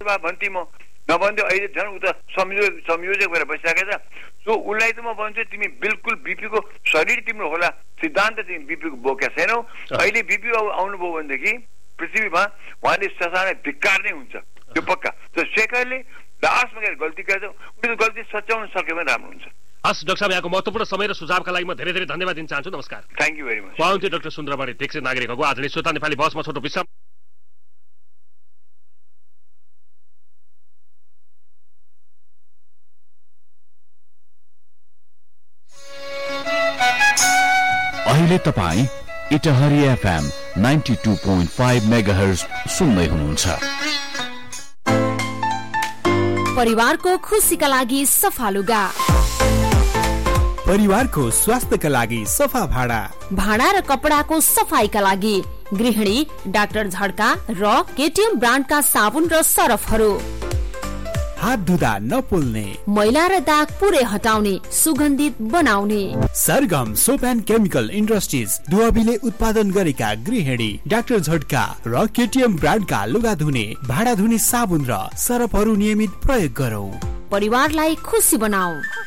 भए भन्थे म नभन्थ्यो अहिले झन् उता संयोजक भएर बसिसकेको छ सो उसलाई त म भन्छु तिमी बिल्कुल बीपीको शरीर तिम्रो होला सिद्धान्त तिमी बीपीको बोकेका छैनौ अहिले बीपी आउनुभयो भनेदेखि पृथ्वीमा उहाँले ससाना धिक्कार नै हुन्छ त्यो पक्का त्यो शेखरले लास्टमा गएर गल्ती गर्छ उनीहरू गल्ती सच्याउन सक्यो भने राम्रो हुन्छ हस् डाक्टर साहब यहाँको महत्त्वपूर्ण समय र सुझावका लागि म धेरै धेरै धन्यवाद दिन चाहन्छु नमस्कार थ्याङ्क यू भेरी मच उहाँ डाक्टर सुन्द्रमणि दीक्षित नागरिकको आजले श्रोता नेपाली बसमा छोटो विश्राम अहिले तपाईँ इटहरी एफएम 92.5 मेगाहर्ज सुन्दै हुनुहुन्छ परिवारको खुसीका लागि सफा लुगा परिवारको स्वास्थ्यका लागि सफा भाडा र कपडाको सफाईका लागि गृहिणी डाक्टर झड्का र केटीएम ब्रान्डका साबुन र सरफहरू हात धुँदा नपोल्ने मैला र दाग पुरै हटाउने सुगन्धित बनाउने सरगम सोप एन्ड केमिकल इन्डस्ट्रिज दुवाबीले उत्पादन गरेका गृहिणी डाक्टर झड्का र केटीएम ब्रान्डका लुगा धुने भाडा धुने साबुन र सरफहरू नियमित प्रयोग गरौं परिवारलाई खुसी बनाऊ